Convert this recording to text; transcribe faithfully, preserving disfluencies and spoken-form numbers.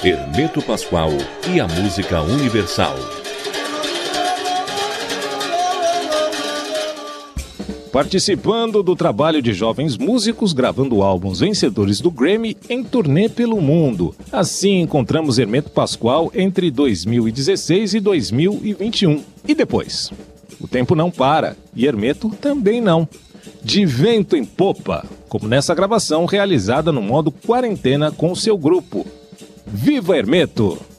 Hermeto Pascoal e a música universal. Participando do trabalho de jovens músicos gravando álbuns vencedores do Grammy em turnê pelo mundo. Assim encontramos Hermeto Pascoal entre dois mil e dezesseis e dois mil e vinte e um. E depois? O tempo não para, e Hermeto também não. De vento em popa, como nessa gravação realizada no modo quarentena com seu grupo. Viva Hermeto!